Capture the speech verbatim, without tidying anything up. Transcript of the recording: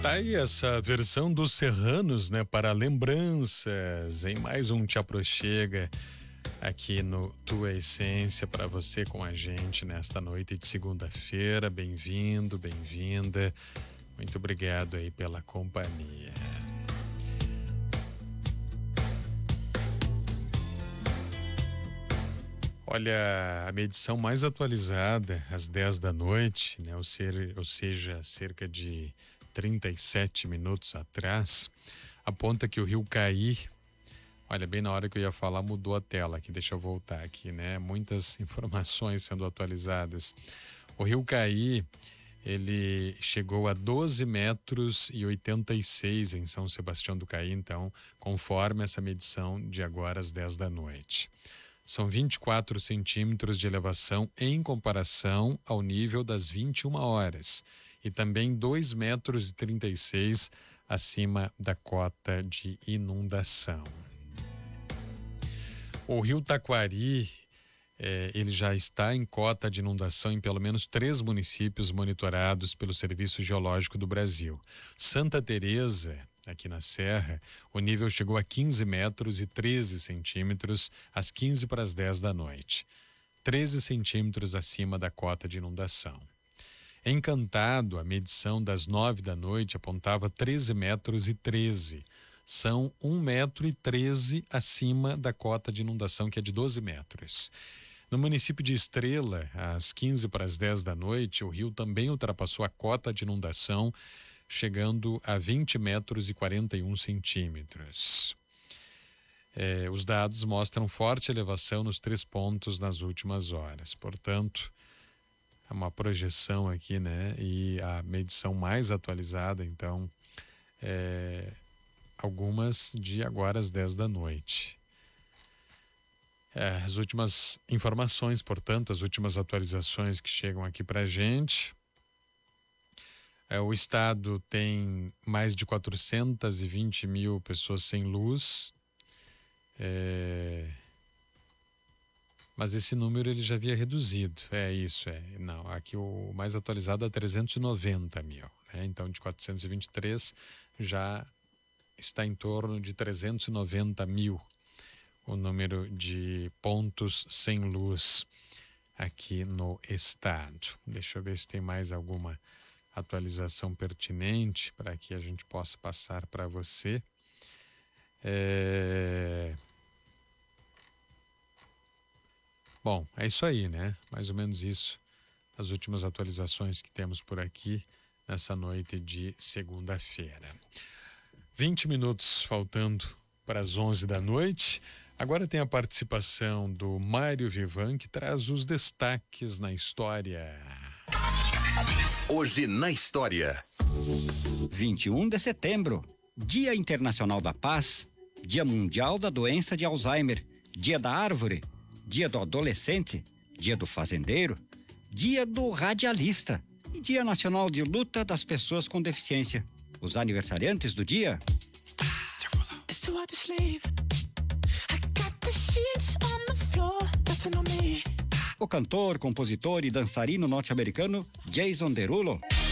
Tá aí essa versão dos Serranos, né? Para lembranças, em mais um Te Aproxega aqui no Tua Essência para você com a gente nesta noite de segunda-feira. Bem-vindo, bem-vinda. Muito obrigado aí pela companhia. Olha, a medição mais atualizada, às dez da noite, né? Ou, ser, ou seja, cerca de trinta e sete minutos atrás, aponta que o rio Caí, olha, bem na hora que eu ia falar, mudou a tela aqui, deixa eu voltar aqui, né? Muitas informações sendo atualizadas. O rio Caí, ele chegou a doze metros e oitenta e seis em São Sebastião do Caí, então, conforme essa medição de agora às dez da noite. São vinte e quatro centímetros de elevação em comparação ao nível das vinte e uma horas e também dois metros e trinta e seis acima da cota de inundação. O rio Taquari, eh, ele já está em cota de inundação em pelo menos três municípios monitorados pelo Serviço Geológico do Brasil. Santa Teresa, aqui na Serra, o nível chegou a quinze metros e treze centímetros às quinze para as dez da noite. treze centímetros acima da cota de inundação. Encantado, a medição das nove da noite apontava treze metros e treze. São um metro e treze acima da cota de inundação, que é de doze metros. No município de Estrela, às quinze para as dez da noite, o rio também ultrapassou a cota de inundação, chegando a vinte metros e quarenta e um centímetros. É, os dados mostram forte elevação nos três pontos nas últimas horas. Portanto, é uma projeção aqui, né? E a medição mais atualizada, então, é, algumas de agora às dez da noite. É, as últimas informações, portanto, as últimas atualizações que chegam aqui pra gente. É, o estado tem mais de quatrocentas e vinte mil pessoas sem luz. É, mas esse número ele já havia reduzido. É isso, é. Não, aqui o mais atualizado é trezentos e noventa mil. Né? Então, de quatrocentos e vinte e três já está em torno de trezentos e noventa mil o número de pontos sem luz aqui no estado. Deixa eu ver se tem mais alguma atualização pertinente para que a gente possa passar para você. É... Bom, é isso aí, né? Mais ou menos isso. As últimas atualizações que temos por aqui nessa noite de segunda-feira. vinte minutos faltando para as onze da noite. Agora tem a participação do Mário Vivan, que traz os destaques na história. Hoje na história. vinte e um de setembro, Dia Internacional da Paz, Dia Mundial da Doença de Alzheimer, Dia da Árvore, Dia do Adolescente, Dia do Fazendeiro, Dia do Radialista e Dia Nacional de Luta das Pessoas com Deficiência. Os aniversariantes do dia: o cantor, compositor e dançarino norte-americano Jason Derulo.